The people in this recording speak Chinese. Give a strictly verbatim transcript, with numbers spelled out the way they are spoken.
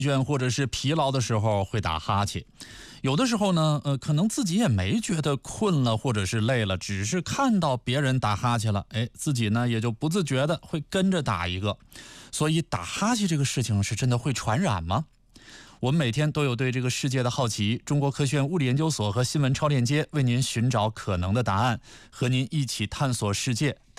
倦或者是疲劳的时候会打哈欠，有的时候呢，呃，可能自己也没觉得困了或者是累了，只是看到别人打哈欠了，哎，自己呢也就不自觉的会跟着打一个。所以打哈欠这个事情是真的会传染吗？我们每天都有对这个世界的好奇，中国科学院物理研究所和新闻超链接为您寻找可能的答案，和您一起探索世界。